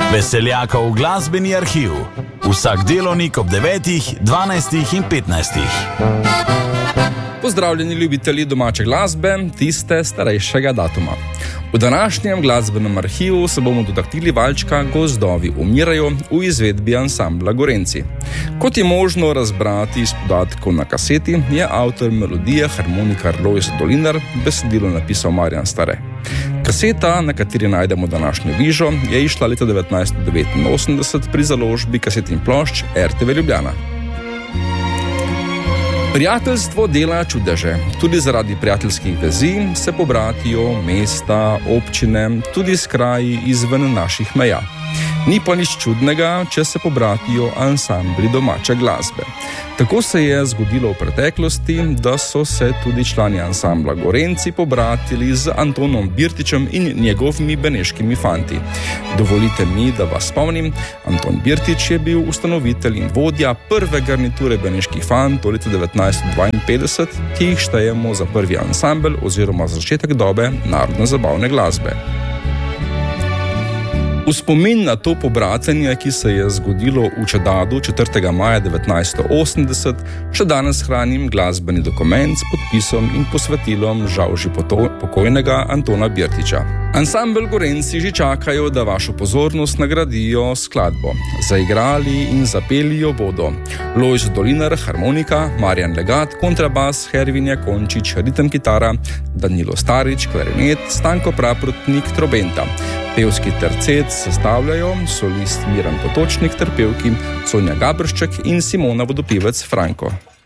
Veseljakov glasbeni arhiv. Vsak delovnik ob 9, 12 in 15. Pozdravljeni ljubitelji domače glasbe, tiste starejšega datuma. V današnjem glasbenem arhivu se bomo dotaknili valčka Gozdovi umirajo v izvedbi ansambla Gorenci. Kot je možno razbrati iz podatkov na kaseti, je avtor melodije harmonikar Lojz Dolinar, besedilo napisal Marjan Stare. Kaseta, na kateri najdemo današnjo vižo, je išla leta 1989 pri založbi kaset in plošč RTV Ljubljana. Prijateljstvo dela čudeže. Tudi zaradi prijateljskih vezi se pobratijo mesta, občine, tudi s kraji izven naših meja. Ni pa nič čudnega, če se pobratijo ansambli domače glasbe. Tako se je zgodilo v preteklosti, da so se tudi člani ansambla Gorenci pobratili z Antonom Birtičem in njegovimi beneškimi fanti. Dovolite mi, da vas spomnim, Anton Birtič je bil ustanovitelj in vodja prve garniture beneških fantov leta 1952, ki jih štejemo za prvi ansambel oziroma začetek dobe narodno-zabavne glasbe. V spomin na to pobratenje, ki se je zgodilo v Čedadu 4. maja 1980, še danes hranim glasbeni dokument s podpisom in posvetilom žal že pokojnega Antona Birtiča. Ansambel Gorenci že čakajo, da vašo pozornost nagradijo skladbo. Zaigrali in zapelijo bodo Lojz Dolinar, harmonika, Marjan Legat, kontrabas, Hervin Jakončič, ritem kitara, Danilo Starič, klarinet, Stanko Praprotnik, trobenta. Pevski tercet sestavljajo solist Miran Potočnik ter pevki Sonja Gabršček in Simona Vodopivec Franko.